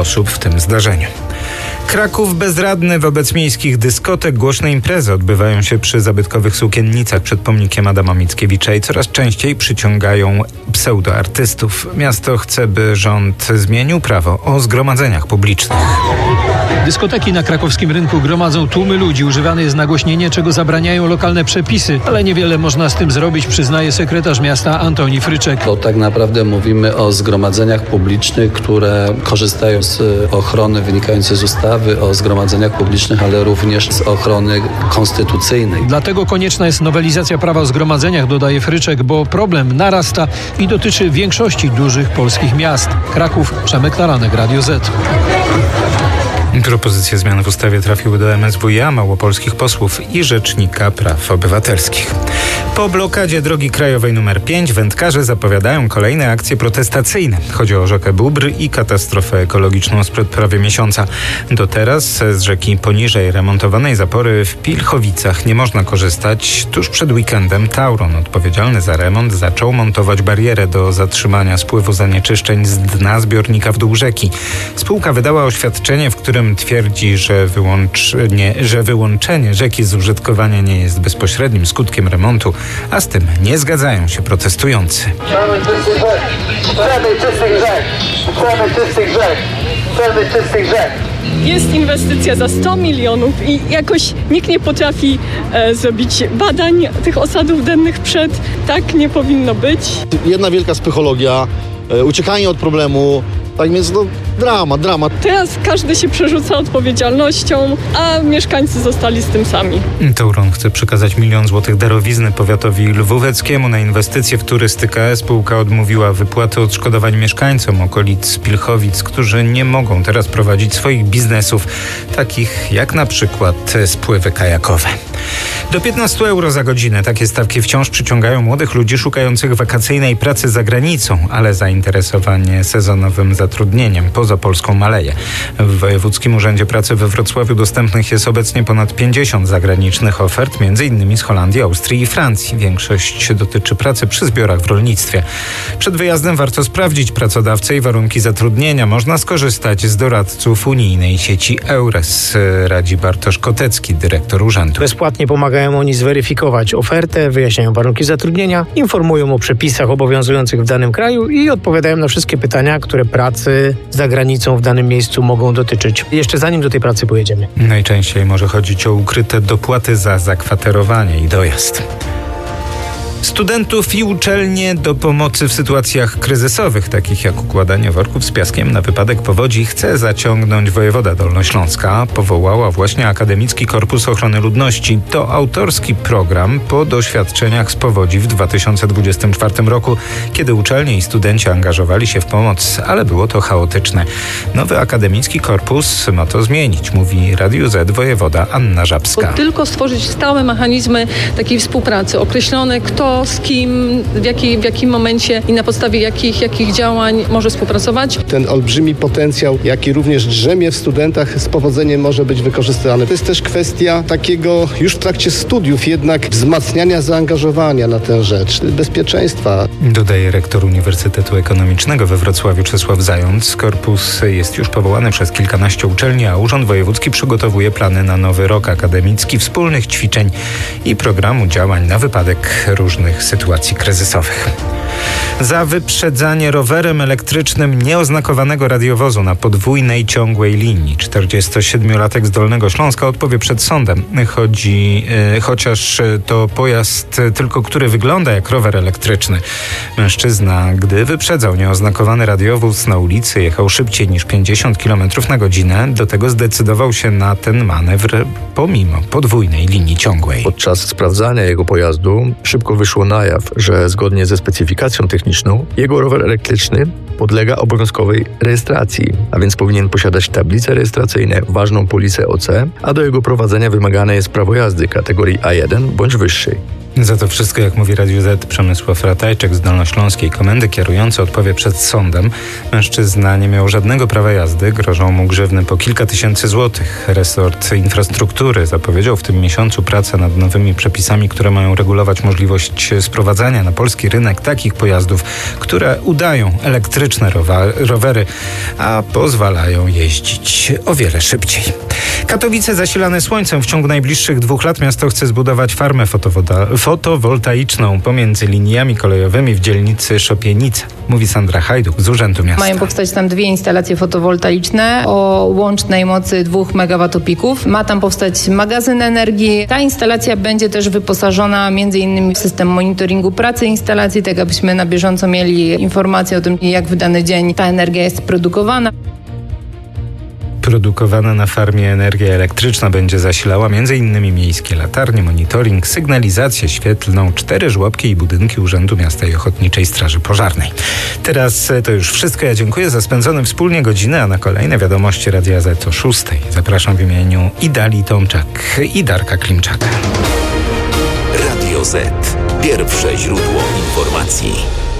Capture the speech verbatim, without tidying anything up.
osób w tym zdarzeniu. Kraków bezradny wobec miejskich dyskotek. Głośne imprezy odbywają się przy zabytkowych sukiennicach przed pomnikiem Adama Mickiewicza i coraz częściej przyciągają pseudoartystów. Miasto chce, by rząd zmienił prawo o zgromadzeniach publicznych. Dyskoteki na krakowskim rynku gromadzą tłumy ludzi. Używane jest nagłośnienie, czego zabraniają lokalne przepisy, ale niewiele można z tym zrobić, przyznaje sekretarz miasta Antoni Fryczek. Bo tak naprawdę mówimy o zgromadzeniach publicznych, które korzystają z ochrony wynikającej z ustawy o zgromadzeniach publicznych, ale również z ochrony konstytucyjnej. Dlatego konieczna jest nowelizacja prawa o zgromadzeniach, dodaje Fryczek, bo problem narasta i dotyczy większości dużych polskich miast. Kraków, Przemek Taranek, Radio Z. Propozycje zmian w ustawie trafiły do M S W i A, małopolskich posłów i Rzecznika Praw Obywatelskich. Po blokadzie drogi krajowej numer pięć wędkarze zapowiadają kolejne akcje protestacyjne. Chodzi o rzekę Bóbr i katastrofę ekologiczną sprzed prawie miesiąca. Do teraz z rzeki poniżej remontowanej zapory w Pilchowicach nie można korzystać. Tuż przed weekendem Tauron, odpowiedzialny za remont, zaczął montować barierę do zatrzymania spływu zanieczyszczeń z dna zbiornika w dół rzeki. Spółka wydała oświadczenie, w którym twierdzi, że, wyłączenie, że wyłączenie rzeki z użytkowania nie jest bezpośrednim skutkiem remontu, a z tym nie zgadzają się protestujący. Chcemy czystych rzek! Chcemy czystych rzek! Chcemy czystych rzek! Chcemy czystych rzek! Jest inwestycja za sto milionów i jakoś nikt nie potrafi e, zrobić badań tych osadów dennych przed. Tak nie powinno być. Jedna wielka psychologia, e, uciekanie od problemu. Tak więc no dramat, dramat. Teraz każdy się przerzuca odpowiedzialnością, a mieszkańcy zostali z tym sami. Tauron chce przekazać milion złotych darowizny powiatowi lwóweckiemu na inwestycje w turystykę. Spółka odmówiła wypłaty odszkodowań mieszkańcom okolic Pilchowic, którzy nie mogą teraz prowadzić swoich biznesów, takich jak na przykład spływy kajakowe. Do piętnaście euro za godzinę takie stawki wciąż przyciągają młodych ludzi szukających wakacyjnej pracy za granicą, ale zainteresowanie sezonowym zatrudnieniem poza Polską maleje. W Wojewódzkim Urzędzie Pracy we Wrocławiu dostępnych jest obecnie ponad pięćdziesiąt zagranicznych ofert, między innymi z Holandii, Austrii i Francji. Większość dotyczy pracy przy zbiorach w rolnictwie. Przed wyjazdem warto sprawdzić pracodawcę i warunki zatrudnienia. Można skorzystać z doradców unijnej sieci EURES, radzi Bartosz Kotecki, dyrektor urzędu. Bezpłatnie pomagają oni zweryfikować ofertę, wyjaśniają warunki zatrudnienia, informują o przepisach obowiązujących w danym kraju i odpowiadają na wszystkie pytania, które pracy za granicą w danym miejscu mogą dotyczyć. Jeszcze zanim do tej pracy pojedziemy. Najczęściej może chodzić o ukryte dopłaty za zakwaterowanie i dojazd. Studentów i uczelnie do pomocy w sytuacjach kryzysowych, takich jak układanie worków z piaskiem na wypadek powodzi, chce zaciągnąć wojewoda dolnośląska. Powołała właśnie Akademicki Korpus Ochrony Ludności. To autorski program po doświadczeniach z powodzi w dwa tysiące dwudziestym czwartym roku, kiedy uczelnie i studenci angażowali się w pomoc, ale było to chaotyczne. Nowy Akademicki Korpus ma to zmienić, mówi Radiu Z wojewoda Anna Żabska. Bo tylko stworzyć stałe mechanizmy takiej współpracy, określone kto z kim, w, jakiej, w jakim momencie i na podstawie jakich, jakich działań może współpracować. Ten olbrzymi potencjał, jaki również drzemie w studentach, z powodzeniem może być wykorzystany. To jest też kwestia takiego już w trakcie studiów jednak wzmacniania zaangażowania na tę rzecz, bezpieczeństwa. Dodaje rektor Uniwersytetu Ekonomicznego we Wrocławiu Czesław Zając. Korpus jest już powołany przez kilkanaście uczelni, a Urząd Wojewódzki przygotowuje plany na nowy rok akademicki, wspólnych ćwiczeń i programu działań na wypadek różnych sytuacji kryzysowych. Za wyprzedzanie rowerem elektrycznym nieoznakowanego radiowozu na podwójnej ciągłej linii czterdziestosiedmiolatek z Dolnego Śląska odpowie przed sądem. Chodzi, yy, chociaż to pojazd tylko, który wygląda jak rower elektryczny. Mężczyzna, gdy wyprzedzał nieoznakowany radiowóz na ulicy, jechał szybciej niż pięćdziesiąt kilometrów na godzinę. Do tego zdecydował się na ten manewr pomimo podwójnej linii ciągłej. Podczas sprawdzania jego pojazdu szybko wyszło na jaw, że zgodnie ze specyfikacją techniczną jego rower elektryczny podlega obowiązkowej rejestracji, a więc powinien posiadać tablice rejestracyjne, ważną polisę O C, a do jego prowadzenia wymagane jest prawo jazdy kategorii A jeden bądź wyższej. Za to wszystko, jak mówi Radiu Z, Przemysław Ratajczyk z Dolnośląskiej Komendy Kierujący odpowie przed sądem. Mężczyzna nie miał żadnego prawa jazdy, grożą mu grzywny po kilka tysięcy złotych. Resort Infrastruktury zapowiedział w tym miesiącu pracę nad nowymi przepisami, które mają regulować możliwość sprowadzania na polski rynek takich pojazdów, które udają elektryczne rowa- rowery, a pozwalają jeździć o wiele szybciej. Katowice zasilane słońcem. W ciągu najbliższych dwóch lat miasto chce zbudować farmę fotowoda- fotowoltaiczną pomiędzy liniami kolejowymi w dzielnicy Szopienice, mówi Sandra Hajduk z Urzędu Miasta. Mają powstać tam dwie instalacje fotowoltaiczne o łącznej mocy dwóch megawatopików. Ma tam powstać magazyn energii. Ta instalacja będzie też wyposażona między innymi w system monitoringu pracy instalacji, tak abyśmy na bieżąco mieli informacje o tym, jak w dany dzień ta energia jest produkowana. Produkowana na farmie energia elektryczna będzie zasilała m.in. miejskie latarnie, monitoring, sygnalizację świetlną, cztery żłobki i budynki Urzędu Miasta i Ochotniczej Straży Pożarnej. Teraz to już wszystko. Ja dziękuję za spędzone wspólnie godziny, a na kolejne wiadomości Radia Z o szóstej. Zapraszam w imieniu Idali Tomczak i Darka Klimczaka. Radio Z. Pierwsze źródło informacji.